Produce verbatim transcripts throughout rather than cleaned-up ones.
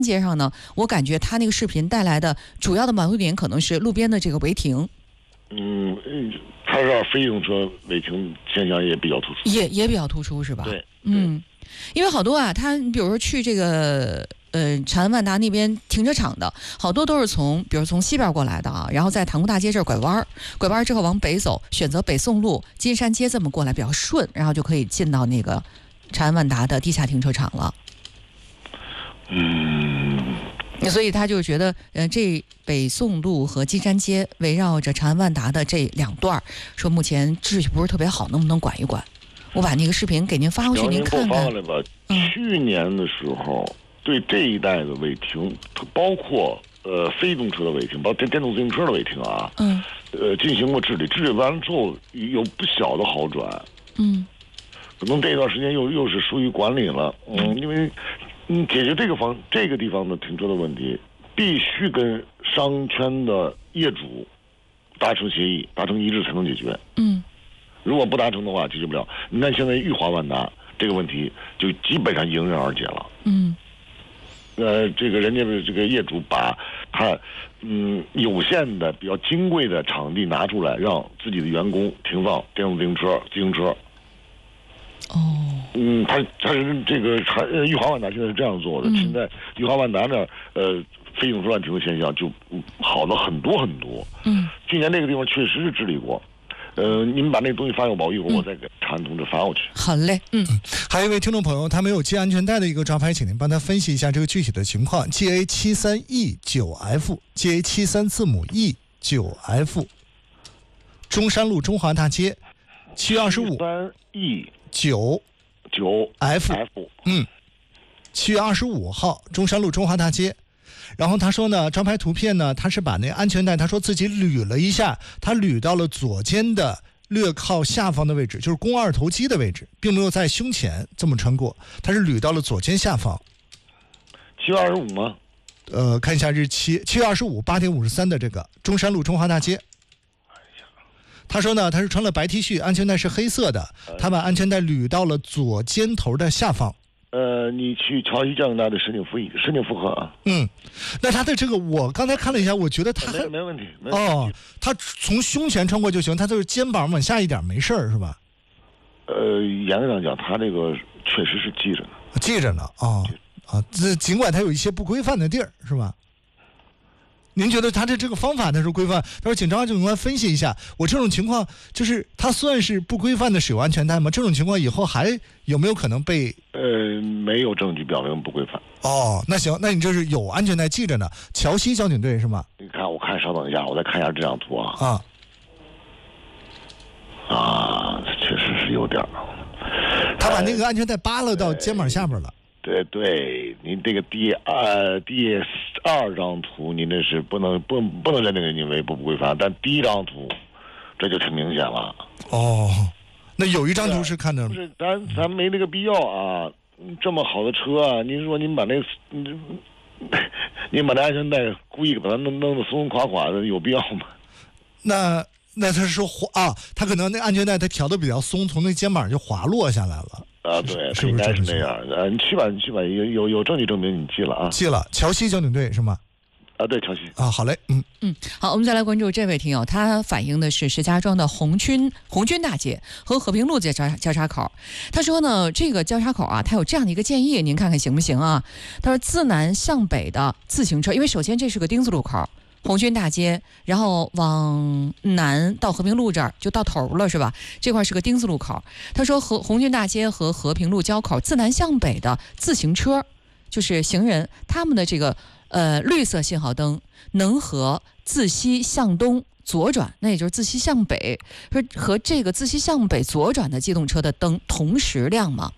街上呢，我感觉他那个视频带来的主要的矛盾点可能是路边的这个违停。 嗯，他让非机动车违停现象也比较突出， 也也比较突出是吧？ 对， 嗯，因为好多啊，他比如说去这个呃长安万达那边停车场的，好多都是从比如从西边过来的啊，然后在塘沽大街这儿拐弯，拐弯之后往北走，选择北宋路、金山街这么过来比较顺，然后就可以进到那个长安万达的地下停车场了。 嗯。 所以他就觉得，呃，这北宋路和金山街围绕着长安万达的这两段，说目前秩序不是特别好，能不能管一管？我把那个视频给您发过去，您看看。 您吧。嗯、去年的时候，对这一带的违停，包括呃非机动车的违停，包括电电动自行车的违停啊， 嗯， 呃，进行过治理，治理完了之后有不小的好转。 嗯， 可能这段时间又又是属于管理了，嗯，因为。嗯，解决这个方这个地方的停车的问题，必须跟商圈的业主达成协议、达成一致才能解决。 嗯， 如果不达成的话，解决不了。你看现在裕华万达这个问题就基本上迎刃而解了。 嗯， 呃，这个人家的这个业主把他嗯有限的、比较金贵的场地拿出来，让自己的员工停放电动自行车、自行车。 哦， 嗯，他他是这个还裕华万达现在是这样做的。嗯、现在裕华万达呢，呃，非机动车乱停的现象就好了很多很多。 嗯， 去年那个地方确实是治理过。呃，您把那个东西发给我，一会儿我再给长安同志发过去。 好嘞，嗯。 还有一位听众朋友，他没有系安全带的一个招牌，请您帮他分析一下这个具体的情况。G A 七三 E 九 F，G A 七三字母 E 九 F， 中山路中华大街，七月二十五。 三 E。 九九 F， 嗯，七月二十五号，中山路中华大街。然后他说呢，招牌图片呢，他是把那安全带，他说自己捋了一下，他捋到了左肩的略靠下方的位置，就是肱二头肌的位置，并没有在胸前这么穿过，他是捋到了左肩下方。 七月二十五吗？ 呃，看一下日期，七月二十五八点五十三的这个中山路中华大街。他说呢，他是穿了白 T 恤，安全带是黑色的，他把安全带捋到了左肩头的下方。 呃，你去桥西交警大的申请复议，申请复核啊。 嗯，那他的这个，我刚才看了一下，我觉得他没没问题。没问题哦，他从胸前穿过就行，他就是肩膀往下一点没事儿，是吧？ 呃，严格上讲，他这个确实是记着呢， 记着呢啊啊，这尽管他有一些不规范的地儿，是吧？您觉得他的这个方法他是规范？他说，请张警官分析一下，我这种情况就是他算是不规范的使用安全带吗？这种情况以后还有没有可能被？ 呃，没有证据表明不规范。 哦，那行，那你这是有安全带系着呢？桥西交警队是吗？ 你看，我看，稍等一下，我再看一下这张图啊。 啊， 啊，确实是有点儿。 他把那个安全带扒拉到肩膀下边了。 对对，您这个第二第二张图，您这是不能不不能认定因为不规范，但第一张图，这就挺明显了。 哦，那有一张图是看着不是，咱咱没那个必要啊，这么好的车啊，您说您把那，您您把那安全带故意把它弄弄得松松垮垮的，有必要吗？ 那那他是说滑啊，他可能那安全带他调的比较松，从那肩膀就滑落下来了。 啊，对， 是不是应该是那样的？呃，你去吧，你去吧，有有有证据证明你记了啊， 记了。桥西交警队是吗？ 啊，对，桥西啊，好嘞，嗯嗯，好，我们再来关注这位听友，他反映的是石家庄的红军红军大街和和平路交叉交叉口。他说呢，这个交叉口啊，他有这样的一个建议，您看看行不行啊？他说，自南向北的自行车，因为首先这是个丁字路口。红军大街，然后往南到和平路这儿就到头了，是吧？这块是个丁字路口。他说，和红军大街和和平路交口，自南向北的自行车，就是行人，他们的这个呃绿色信号灯能和自西向东左转，那也就是自西向北，说和这个自西向北左转的机动车的灯同时亮吗？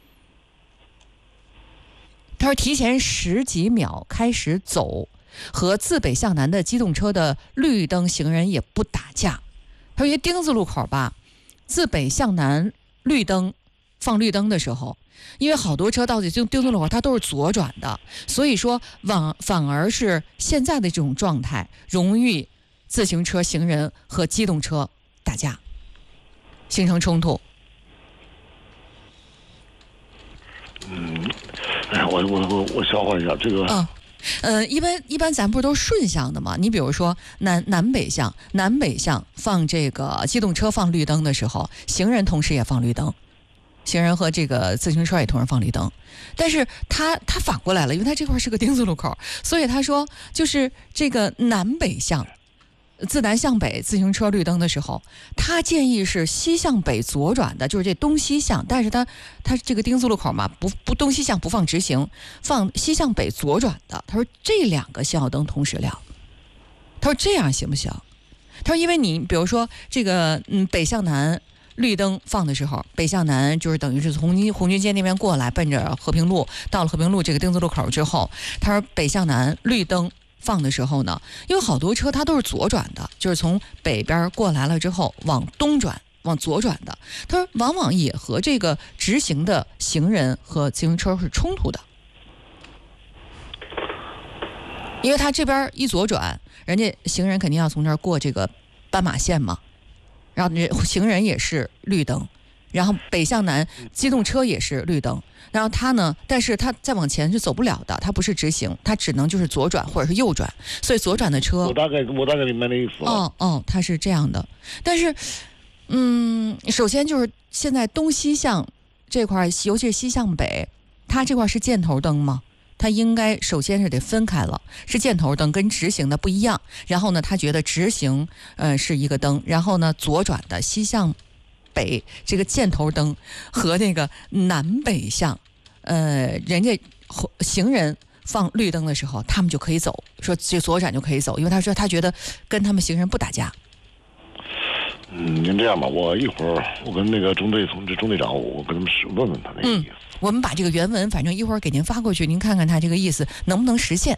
他说，提前十几秒开始走。和自北向南的机动车的绿灯行人也不打架。他说，一些丁字路口吧，自北向南绿灯放绿灯的时候，因为好多车到底就丁字路口它都是左转的，所以说往反而是现在的这种状态容易自行车行人和机动车打架，形成冲突。 嗯， 哎呀，我我我我消化一下这个。 嗯。呃，一般一般咱不是都是顺向的吗？你比如说南南北向，南北向放这个机动车放绿灯的时候，行人同时也放绿灯，行人和这个自行车也同时放绿灯。但是他他反过来了，因为他这块是个丁字路口，所以他说就是这个南北向。自南向北自行车绿灯的时候，他建议是西向北左转的，就是这东西向，但是他他这个丁字路口嘛，不不东西向不放直行，放西向北左转的。他说这两个信号灯同时亮，他说这样行不行？他说因为你比如说这个嗯北向南绿灯放的时候，北向南就是等于是从红军街那边过来，奔着和平路，到了和平路这个丁字路口之后，他说北向南绿灯放的时候呢，因为好多车它都是左转的，就是从北边过来了之后往东转往左转的，他说往往也和这个直行的行人和自行车是冲突的，因为他这边一左转，人家行人肯定要从这儿过这个斑马线嘛，然后行人也是绿灯，然后北向南机动车也是绿灯，然后他呢，但是他再往前是走不了的，他不是直行，他只能就是左转或者是右转，所以左转的车， 我大概我大概明白那意思了。 哦哦，他是这样的，但是，嗯，首先就是现在东西向这块，尤其是西向北，它这块是箭头灯吗？它应该首先是得分开了，是箭头灯跟直行的不一样。然后呢，他觉得直行呃是一个灯，然后呢左转的西向北这个箭头灯和那个南北向，呃，人家行人放绿灯的时候，他们就可以走，说这左转就可以走，因为他说他觉得跟他们行人不打架。 嗯，您这样吧，我一会儿我跟那个中队同志、中队长，我跟他们问问他那个意思。嗯， 我们把这个原文，反正一会儿给您发过去，您看看他这个意思能不能实现。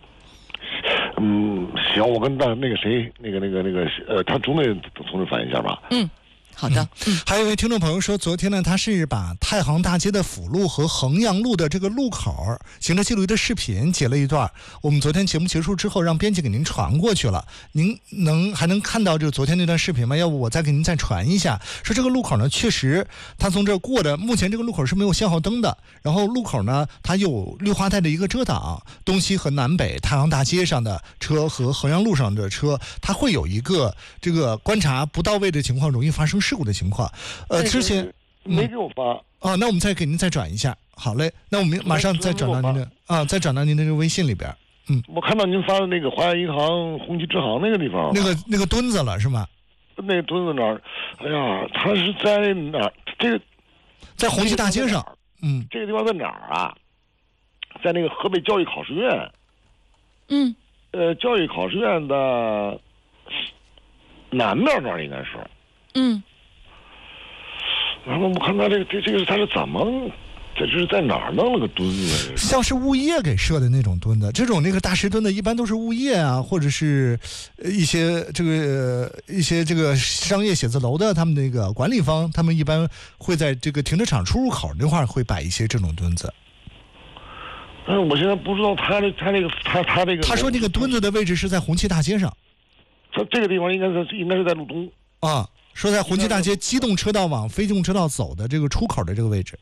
嗯，行，我跟那那个谁，那个那个那个呃，他中队同志反映一下吧。 嗯。好的、 嗯，还有一位听众朋友说，昨天呢，他是把太行大街的辅路和衡阳路的这个路口行车记录仪的视频截了一段，我们昨天节目结束之后，让编辑给您传过去了。您能还能看到这个昨天那段视频吗？要不我再给您再传一下。说这个路口呢，确实他从这儿过的，目前这个路口是没有信号灯的，然后路口呢，它有绿化带的一个遮挡，东西和南北太行大街上的车和衡阳路上的车，它会有一个这个观察不到位的情况，容易发生事故的情况。呃，之前没给我发啊，那我们再给您再转一下。好嘞，那我们马上再转到您的啊，再转到您的这个微信里边。嗯， 我看到您发的那个华夏银行红旗支行那个地方， 那个那个墩子了是吗？ 那个墩子那儿，哎呀，他是在哪儿？这个在红旗大街上。嗯， 这个地方在哪儿啊？在那个河北教育考试院。 嗯， 呃，教育考试院的南面那儿应该是。 嗯， 然后我看他这个这这个他是怎么，这是在哪儿弄了个墩子？ 像是物业给设的那种墩子，这种那个大石墩子一般都是物业啊，或者是一些这个、呃、一些这个商业写字楼的他们那个管理方，他们一般会在这个停车场出入口那块儿会摆一些这种墩子。 但是我现在不知道他这他这个他他这个。 他说那个墩子的位置是在红旗大街上。 他这个地方应该是应该是在路东啊。说在红旗大街机动车道往非机动车道走的这个出口的这个位置。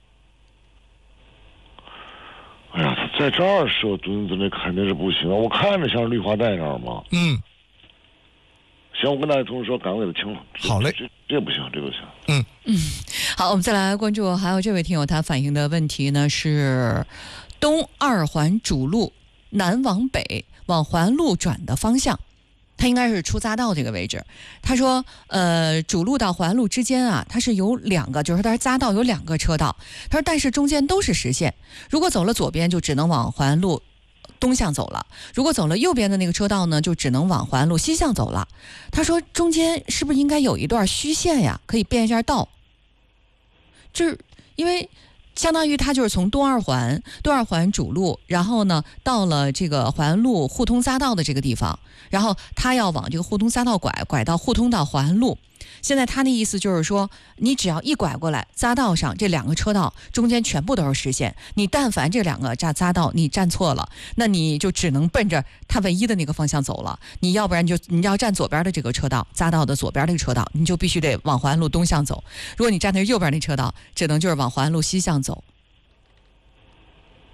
哎呀，他在这儿设墩子那肯定是不行，我看着像是绿化带那儿吗？ 嗯。 行，我跟大家同事说，赶快给他清了。 好嘞， 这这不行，这不行。 嗯嗯，好，我们再来关注，还有这位听友他反映的问题呢是东二环主路南往北往环路转的方向。他应该是出匝道这个位置。他说，呃，主路到环路之间啊，它是有两个，就是它匝道有两个车道。他说，但是中间都是实线，如果走了左边，就只能往环路东向走了；如果走了右边的那个车道呢，就只能往环路西向走了。他说，中间是不是应该有一段虚线呀，可以变一下道？就是因为。相当于他就是从东二环东二环主路，然后呢到了这个环路互通匝道的这个地方，然后他要往这个互通匝道拐，拐到互通到环路。现在他的意思就是说，你只要一拐过来，匝道上这两个车道中间全部都是实线，你但凡这两个匝匝道你站错了，那你就只能奔着他唯一的那个方向走了。你要不然就你要站左边的这个车道，匝道的左边这个车道，你就必须得往环路东向走。如果你站的是右边那车道，只能就是往环路西向走。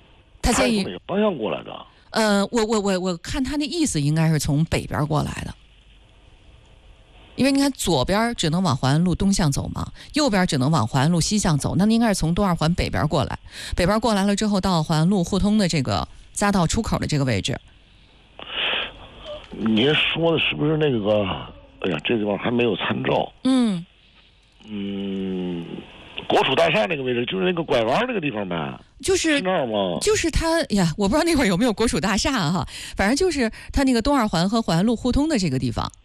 他建议哪个方向过来的？ 呃，我我我我看他的意思应该是从北边过来的。因为你看左边只能往淮安路东向走嘛，右边只能往淮安路西向走，那应该是从东二环北边过来，北边过来了之后到淮安路互通的这个匝道出口的这个位置。 您说的是不是那个？哎呀，这地方还没有参照。 嗯嗯，国储大厦那个位置，就是那个拐弯那个地方呗。 就是是那儿吗？ 就是它呀，我不知道那会儿有没有国储大厦哈，反正就是它那个东二环和淮安路互通的这个地方。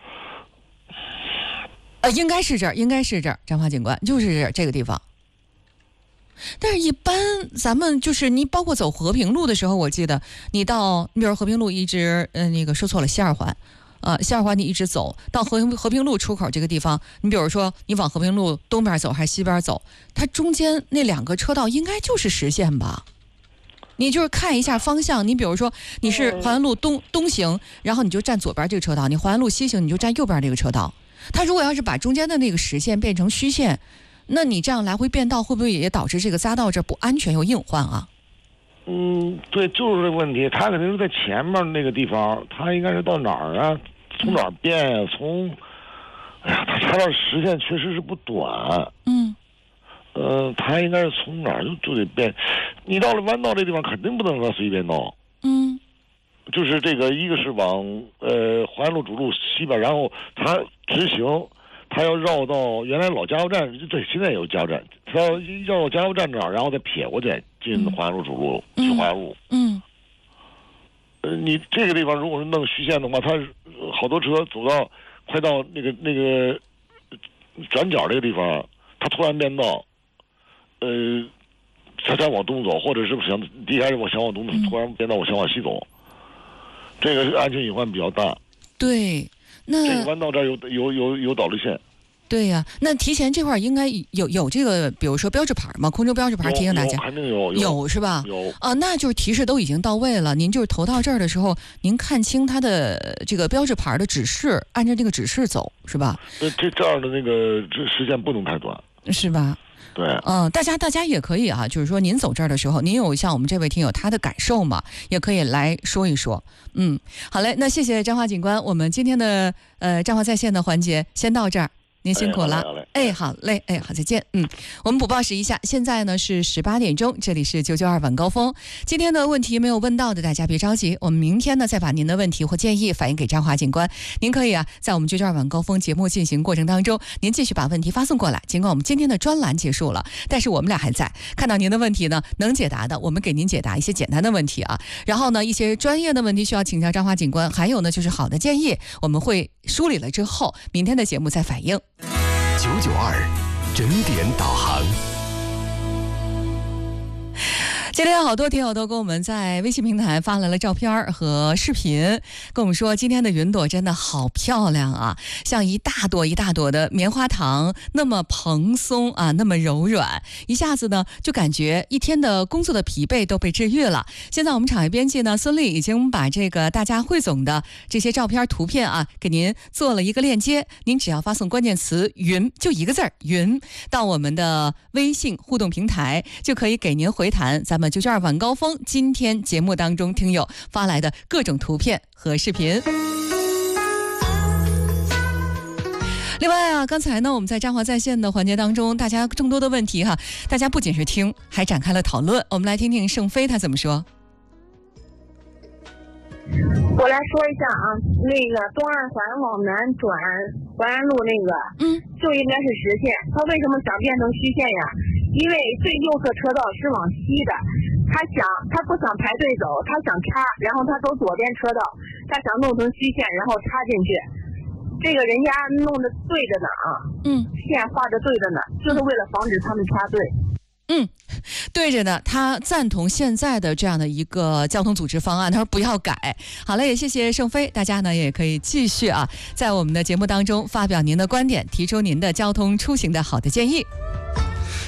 呃，应该是这儿，应该是这儿，张华警官就是这个地方。但是，一般咱们就是你，包括走和平路的时候，我记得你到，你比如和平路一直，呃，那个说错了，西二环，呃，西二环你一直走到和平和平路出口这个地方，你比如说你往和平路东边走还是西边走，它中间那两个车道应该就是实线吧？你就是看一下方向，你比如说你是淮安路东东行，然后你就站左边这个车道；你淮安路西行，你就站右边这个车道。它如果要是把中间的那个实线变成虚线，那你这样来回变道，会不会也导致这个匝道这不安全又隐患啊？ 嗯，对，就是这个问题。他肯定是在前面那个地方，他应该是到哪儿啊？从哪儿变呀、啊？从，哎呀，他他的实线确实是不短。 嗯。 呃，他应该是从哪儿就就得变。你到了弯道这地方，肯定不能让随便道。 嗯。 就是这个，一个是往呃淮安路主路西边，然后他直行，他要绕到原来老加油站，对，现在有加油站，他要绕到加油站这儿，然后再撇过去进淮安路主路，去淮安路。 嗯。 呃，你这个地方如果是弄虚线的话，他好多车走到快到那个那个转角这个地方，他突然变道，呃，他想往东走，或者是想一开始我想往东走，突然变道我想往西走。这个安全隐患比较大。 对，那这个弯道这儿有有有有导流线。 对呀、啊，那提前这块应该有有这个，比如说标志牌吗？空中标志牌提醒大家， 肯定有， 有, 有是吧？ 有啊，那就是提示都已经到位了。您就是投到这儿的时候，您看清它的这个标志牌的指示，按照这个指示走，是吧？ 这这这样的那个这时间不能太短， 是吧？ 对， 嗯，大家大家也可以啊，就是说您走这儿的时候，您有像我们这位听友他的感受嘛，也可以来说一说。嗯，好嘞，那谢谢张华警官，我们今天的呃张华在线的环节先到这儿。您辛苦了，哎，好嘞，哎，好，再见。嗯，我们补报时一下，现在呢是十八点钟，这里是九九二晚高峰。今天的问题没有问到的，大家别着急，我们明天呢再把您的问题或建议反映给张华警官。您可以啊，在我们九九二晚高峰节目进行过程当中，您继续把问题发送过来。尽管我们今天的专栏结束了，但是我们俩还在。看到您的问题呢，能解答的，我们给您解答一些简单的问题啊。然后呢，一些专业的问题需要请教张华警官，还有呢就是好的建议，我们会梳理了之后，明天的节目再反映。 九九二整点导航。 今天好多听友都给我们在微信平台发来了照片和视频，跟我们说今天的云朵真的好漂亮啊，像一大朵一大朵的棉花糖，那么蓬松啊，那么柔软，一下子呢就感觉一天的工作的疲惫都被治愈了。现在我们场外编辑呢孙俪已经把这个大家汇总的这些照片图片啊给您做了一个链接，您只要发送关键词云，就一个字儿云，到我们的微信互动平台，就可以给您回弹咱们九九二晚高峰今天节目当中听友发来的各种图片和视频。另外啊，刚才呢我们在张华在线的环节当中，大家众多的问题哈，大家不仅是听，还展开了讨论。我们来听听盛飞他怎么说。 我来说一下啊，那个东二环往南转淮安路那个， 嗯， 就应该是实线。他为什么想变成虚线呀？因为最右侧车道是往西的，他想他不想排队走，他想插，然后他走左边车道，他想弄成虚线，然后插进去。这个人家弄得对着呢啊， 嗯， 线画的对着呢，就是为了防止他们插队。 嗯，对着呢，他赞同现在的这样的一个交通组织方案，他说不要改。好了，也谢谢盛飞，大家呢也可以继续啊，在我们的节目当中发表您的观点，提出您的交通出行的好的建议。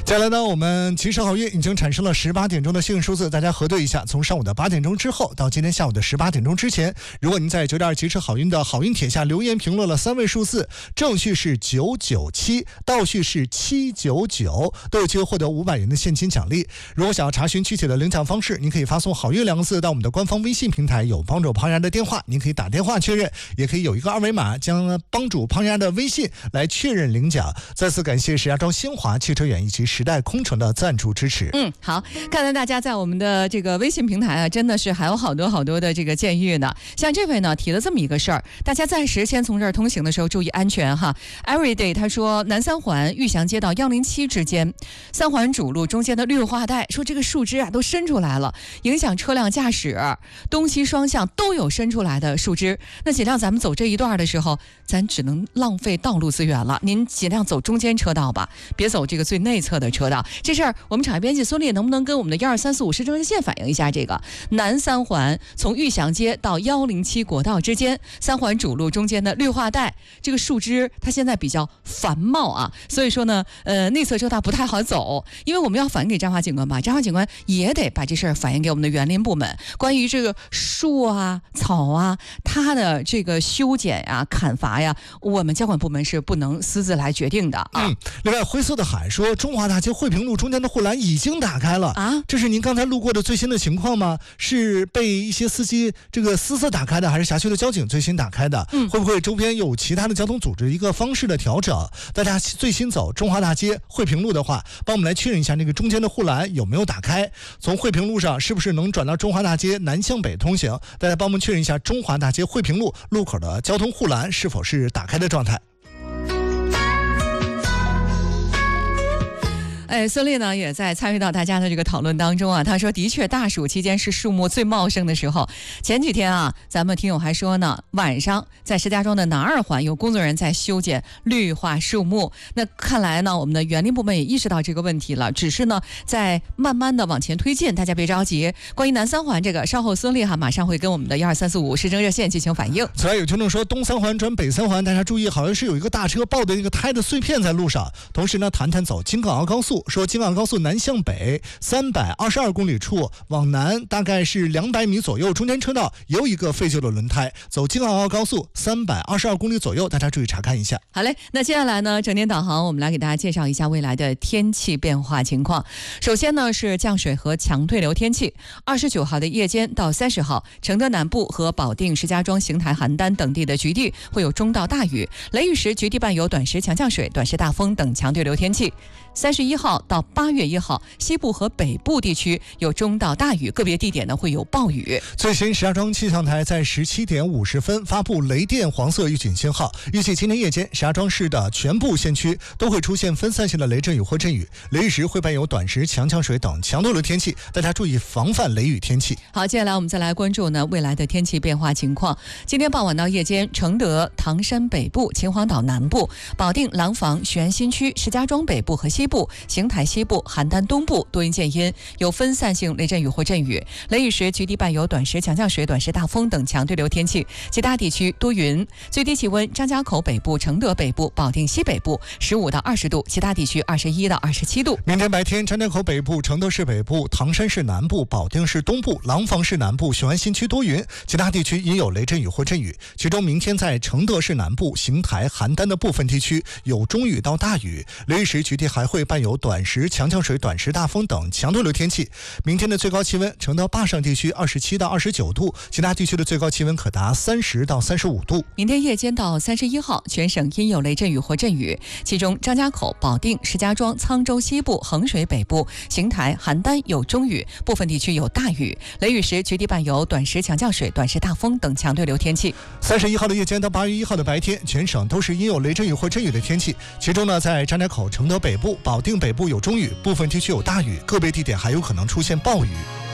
接下来呢，我们及时好运已经产生了十八点钟的幸运数字，大家核对一下，从上午的八点钟之后到今天下午的十八点钟之前，如果您在九点二及时好运的好运帖下留言评论了三位数字，正序是九九七，倒序是七九九，都有机会获得五百元的现金奖励。如果想要查询具体的领奖方式，您可以发送好运两个字到我们的官方微信平台，有帮主庞然的电话，您可以打电话确认，也可以有一个二维码将帮主庞然的微信来确认领奖。再次感谢石家庄新华汽车园以及时代空乘的赞助支持。 嗯，好，看来大家在我们的这个微信平台啊，真的是还有好多好多的这个建议呢。像这位呢提了这么一个事儿，大家暂时先从这儿通行的时候注意安全哈。Everyday 他说，南三环玉祥街到幺零七之间，三环主路中间的绿化带，说这个树枝啊都伸出来了，影响车辆驾驶，东西双向都有伸出来的树枝。那尽量咱们走这一段的时候，咱只能浪费道路资源了，您尽量走中间车道吧，别走这个最内侧的车道。这事儿我们产业编辑孙丽能不能跟我们的一二三四五市政热线反映一下？这个南三环从玉祥街到幺零七国道之间，三环主路中间的绿化带，这个树枝它现在比较繁茂啊，所以说呢，呃，内侧车道不太好走。因为我们要反映给张华警官吧，张华警官也得把这事儿反映给我们的园林部门。关于这个树啊、草啊，它的这个修剪呀、砍伐呀，我们交管部门是不能私自来决定的啊。 嗯，另外灰色的海说，中华大街惠平路中间的护栏已经打开了啊，这是您刚才路过的最新的情况吗？是被一些司机这个私自打开的，还是辖区的交警最新打开的？嗯，会不会周边有其他的交通组织一个方式的调整？大家最新走中华大街惠平路的话，帮我们来确认一下那个中间的护栏有没有打开，从惠平路上是不是能转到中华大街南向北通行？大家帮我们确认一下中华大街惠平路路口的交通护栏是否是打开的状态。 哎，孙俪呢也在参与到大家的这个讨论当中啊。他说，的确，大暑期间是树木最茂盛的时候。前几天啊，咱们听友还说呢，晚上在石家庄的南二环有工作人员在修剪绿化树木。那看来呢，我们的园林部门也意识到这个问题了，只是呢在慢慢的往前推进，大家别着急。关于南三环这个，稍后孙俪哈马上会跟我们的一二三四五市政热线进行反映。 此外，有听众说东三环转北三环，大家注意，好像是有一个大车抱的那个胎的碎片在路上。同时呢，谈谈走京港澳高速。说京港高速南向北三百二十二公里处往南大概是两百米左右，中间车道也有一个废旧的轮胎。走京港澳高速三百二十二公里左右，大家注意查看一下。 好嘞，那接下来呢，整点导航我们来给大家介绍一下未来的天气变化情况。首先呢是降水和强对流天气。二十九号的夜间到三十号，承德南部和保定、石家庄、邢台、邯郸等地的局地会有中到大雨，雷雨时局地伴有短时强降水、短时大风等强对流天气。三十一号到八月一号，西部和北部地区有中到大雨，个别地点呢会有暴雨。 最新石家庄气象台在十七点五十分发布雷电黄色预警信号，预计今天夜间石家庄市的全部县区都会出现分散性的雷阵雨或阵雨，雷雨时会伴有短时强降水等强对流天气，大家注意防范雷雨天气。 好，接下来我们再来关注呢未来的天气变化情况。今天傍晚到夜间，承德、唐山北部、秦皇岛南部、保定、廊坊、雄安新区、石家庄北部和西部、邢台西部、邯郸东部多云见阴，有分散性雷阵雨或阵雨，雷雨时局地伴有短时强降水、短时大风等强对流天气。其他地区多云，最低气温张家口北部、承德北部、保定西北部十五到二十度，其他地区二十一到二十七度。 明天白天，张家口北部、承德市北部、唐山市南部、保定市东部、廊坊市南部、雄安新区多云，其他地区也有雷阵雨或阵雨。其中明天在承德市南部、邢台、邯郸的部分地区有中雨到大雨，雷雨时局地还会伴有短时强降水、短时大风等强对流天气。明天的最高气温，承德坝上地区二十七到二十九度，其他地区的最高气温可达三十到三十五度。 明天夜间到三十一号，全省阴有雷阵雨或阵雨，其中张家口、保定、石家庄、沧州西部、衡水北部、邢台、邯郸有中雨，部分地区有大雨，雷雨时局地伴有短时强降水、短时大风等强对流天气。 三十一号的夜间到八月一号的白天，全省都是阴有雷阵雨或阵雨的天气，其中呢，在张家口、承德北部、保定北部有中雨，部分地区有大雨，个别地点还有可能出现暴雨。